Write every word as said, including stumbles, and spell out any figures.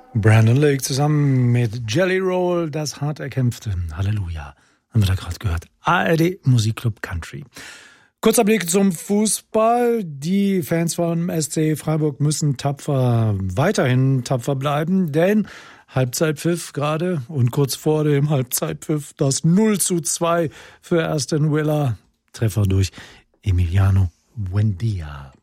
Brandon Lake zusammen mit Jelly Roll, das hart erkämpfte. Halleluja. Haben wir da gerade gehört. A R D Musikclub Country. Kurzer Blick zum Fußball. Die Fans vom S C Freiburg müssen tapfer, weiterhin tapfer bleiben, denn Halbzeitpfiff gerade und kurz vor dem Halbzeitpfiff das null zu zwei für Aston Villa. Treffer durch Emiliano Buendia.